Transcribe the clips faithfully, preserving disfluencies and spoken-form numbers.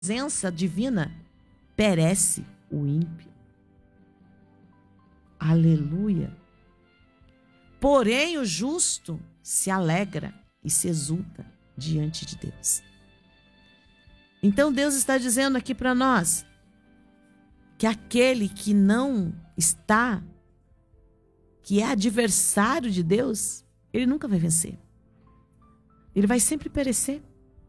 presença divina, perece o ímpio. Aleluia. Porém, o justo se alegra e se exulta diante de Deus. Então, Deus está dizendo aqui para nós que aquele que não está, que é adversário de Deus, ele nunca vai vencer. Ele vai sempre perecer.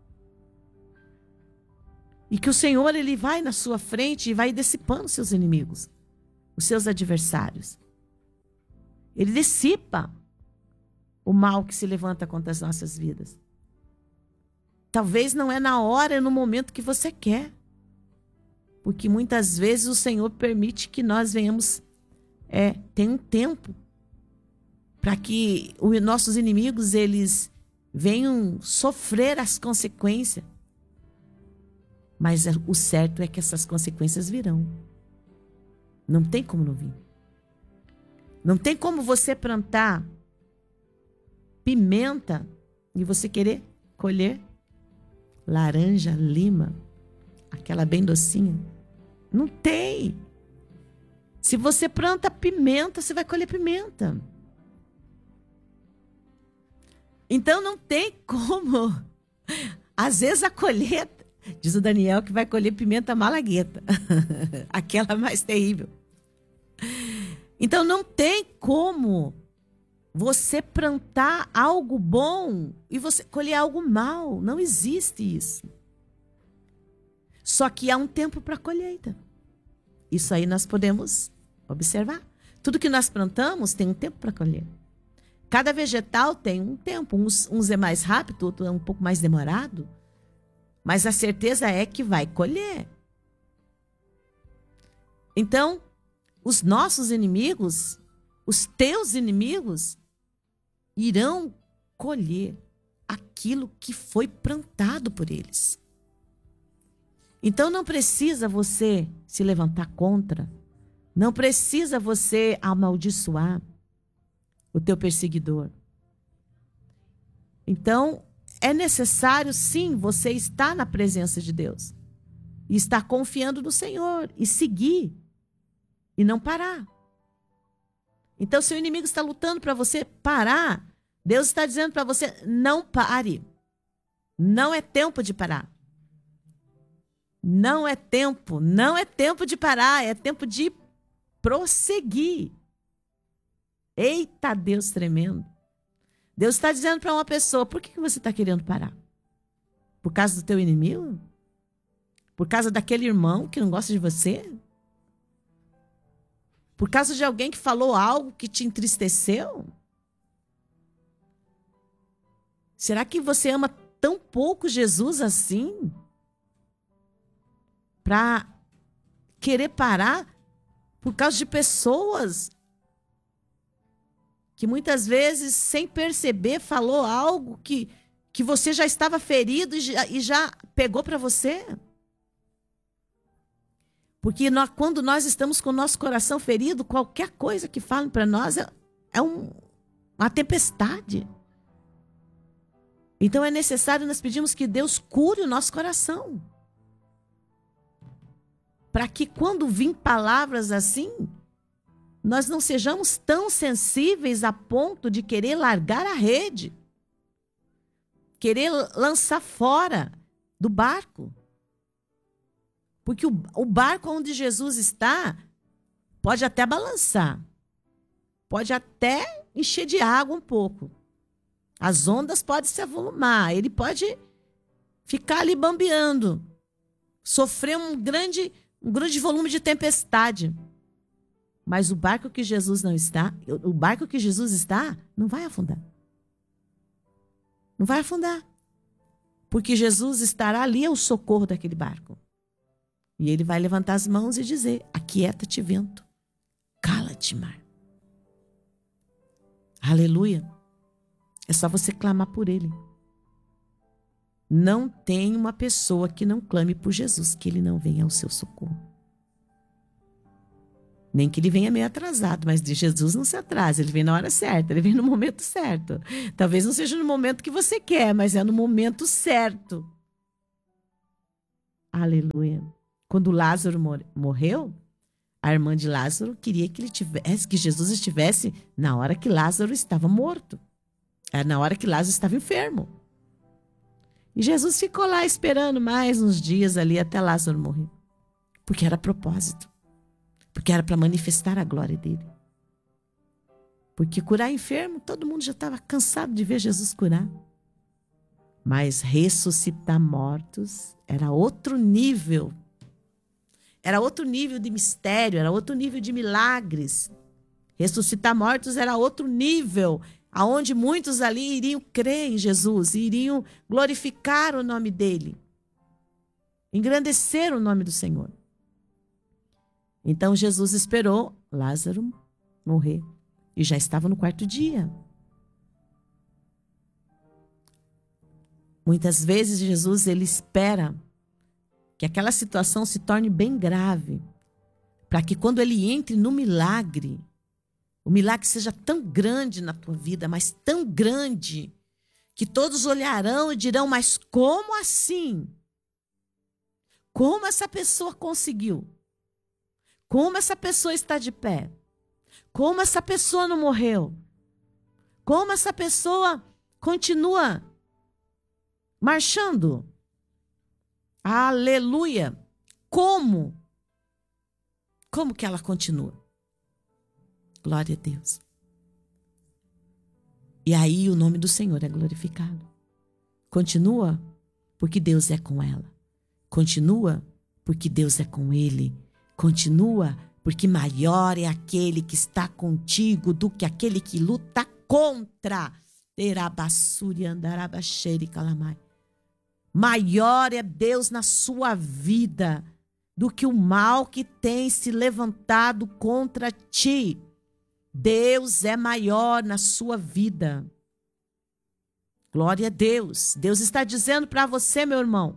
E que o Senhor, ele vai na sua frente e vai dissipando seus inimigos, os seus adversários. Ele dissipa o mal que se levanta contra as nossas vidas. Talvez não é na hora, é no momento que você quer. Porque muitas vezes o Senhor permite que nós venhamos, é, tem um tempo para que os nossos inimigos, eles venham sofrer as consequências. Mas o certo é que essas consequências virão. Não tem como não vir. Não tem como você plantar pimenta e você querer colher laranja, lima, aquela bem docinha. Não tem. Se você planta pimenta, você vai colher pimenta. Então não tem como. Às vezes a colheita, diz o Daniel que vai colher pimenta malagueta. Aquela mais terrível. Então não tem como você plantar algo bom e você colher algo mal. Não existe isso. Só que há um tempo para a colheita. Isso aí nós podemos observar. Tudo que nós plantamos tem um tempo para colher. Cada vegetal tem um tempo. Uns, uns é mais rápido, outro é um pouco mais demorado. Mas a certeza é que vai colher. Então, os nossos inimigos, os teus inimigos, irão colher aquilo que foi plantado por eles. Então não precisa você se levantar contra, não precisa você amaldiçoar o teu perseguidor. Então é necessário sim você estar na presença de Deus e estar confiando no Senhor e seguir e não parar. Então, se o inimigo está lutando para você parar, Deus está dizendo para você, não pare. Não é tempo de parar. Não é tempo, não é tempo de parar, é tempo de prosseguir. Eita, Deus tremendo. Deus está dizendo para uma pessoa, por que você está querendo parar? Por causa do teu inimigo? Por causa daquele irmão que não gosta de você? Por causa de alguém que falou algo que te entristeceu? Será que você ama tão pouco Jesus assim? Para querer parar por causa de pessoas que muitas vezes, sem perceber, falou algo que, que você já estava ferido e já, e já pegou para você? Porque nós, quando nós estamos com o nosso coração ferido, qualquer coisa que falem para nós é, é um, uma tempestade. Então é necessário nós pedimos que Deus cure o nosso coração. Para que quando vir palavras assim, nós não sejamos tão sensíveis a ponto de querer largar a rede. Querer lançar fora do barco. Porque o, o barco onde Jesus está pode até balançar. Pode até encher de água um pouco. As ondas podem se avolumar. Ele pode ficar ali bambeando. Sofrer um grande, um grande volume de tempestade. Mas o barco que Jesus não está, o barco que Jesus está, não vai afundar. Não vai afundar. Porque Jesus estará ali ao socorro daquele barco. E ele vai levantar as mãos e dizer, aquieta-te, vento, cala-te, mar. Aleluia. É só você clamar por ele. Não tem uma pessoa que não clame por Jesus, que ele não venha ao seu socorro. Nem que ele venha meio atrasado, mas de Jesus não se atrasa, ele vem na hora certa, ele vem no momento certo. Talvez não seja no momento que você quer, mas é no momento certo. Aleluia. Quando Lázaro morreu, a irmã de Lázaro queria que ele tivesse, que Jesus estivesse na hora que Lázaro estava morto. Era na hora que Lázaro estava enfermo. E Jesus ficou lá esperando mais uns dias ali até Lázaro morrer. Porque era propósito. Porque era para manifestar a glória dele. Porque curar enfermo, todo mundo já estava cansado de ver Jesus curar. Mas ressuscitar mortos era outro nível. Era outro nível de mistério, era outro nível de milagres. Ressuscitar mortos era outro nível, aonde muitos ali iriam crer em Jesus, iriam glorificar o nome dele, engrandecer o nome do Senhor. Então Jesus esperou Lázaro morrer e já estava no quarto dia. Muitas vezes Jesus ele espera que aquela situação se torne bem grave, para que quando ele entre no milagre, o milagre seja tão grande na tua vida, mas tão grande, que todos olharão e dirão, mas como assim? Como essa pessoa conseguiu? Como essa pessoa está de pé? Como essa pessoa não morreu? Como essa pessoa continua marchando? Aleluia! Como? Como que ela continua? Glória a Deus. E aí o nome do Senhor é glorificado. Continua porque Deus é com ela. Continua porque Deus é com ele. Continua porque maior é aquele que está contigo do que aquele que luta contra. Terabassuri andarabaxeri calamai. Maior é Deus na sua vida do que o mal que tem se levantado contra ti. Deus é maior na sua vida. Glória a Deus. Deus está dizendo para você, meu irmão,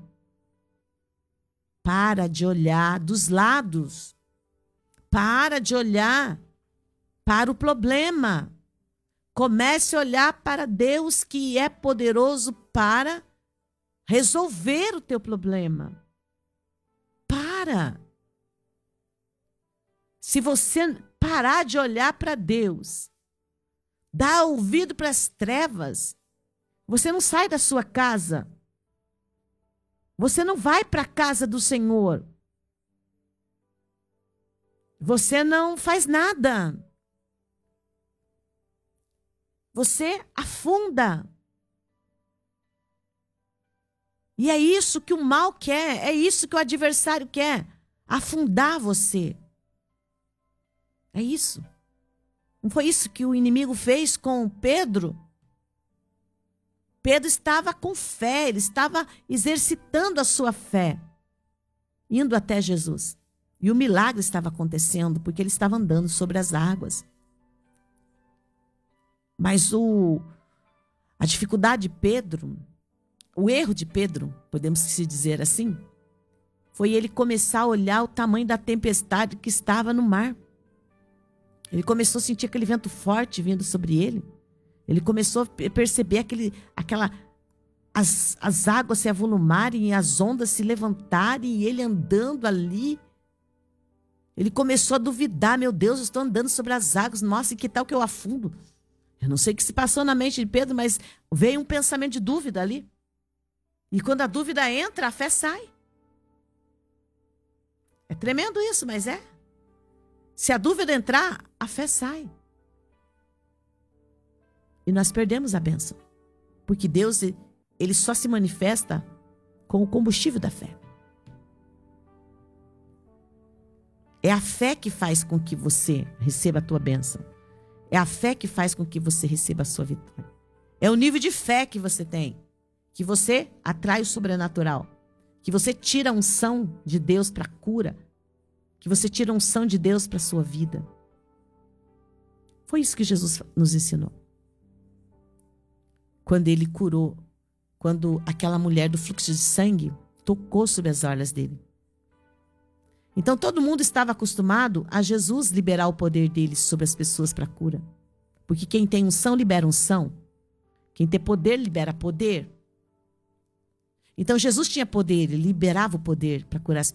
para de olhar dos lados. Para de olhar para o problema. Comece a olhar para Deus que é poderoso para resolver o teu problema. Para. Se você parar de olhar para Deus, dar ouvido para as trevas, você não sai da sua casa. Você não vai para a casa do Senhor. Você não faz nada. Você afunda. E é isso que o mal quer, é isso que o adversário quer, afundar você. É isso. Não foi isso que o inimigo fez com Pedro? Pedro estava com fé, ele estava exercitando a sua fé, indo até Jesus. E o milagre estava acontecendo, porque ele estava andando sobre as águas. Mas o, a dificuldade de Pedro, o erro de Pedro, podemos se dizer assim, foi ele começar a olhar o tamanho da tempestade que estava no mar. Ele começou a sentir aquele vento forte vindo sobre ele. Ele começou a perceber aquele, aquela, as, as águas se avolumarem e as ondas se levantarem e ele andando ali. Ele começou a duvidar, meu Deus, eu estou andando sobre as águas, nossa, e que tal que eu afundo? Eu não sei o que se passou na mente de Pedro, mas veio um pensamento de dúvida ali. E quando a dúvida entra, a fé sai. É tremendo isso, mas é. Se a dúvida entrar, a fé sai. E nós perdemos a bênção. Porque Deus, ele só se manifesta com o combustível da fé. É a fé que faz com que você receba a tua bênção. É a fé que faz com que você receba a sua vitória. É o nível de fé que você tem. Que você atrai o sobrenatural. Que você tira a unção de Deus para a cura. Que você tira a unção de Deus para a sua vida. Foi isso que Jesus nos ensinou. Quando ele curou, quando aquela mulher do fluxo de sangue tocou sobre as orlas dele. Então todo mundo estava acostumado a Jesus liberar o poder dele sobre as pessoas para cura. Porque quem tem unção libera unção. Quem tem poder libera poder. Então Jesus tinha poder, ele liberava o poder para curar as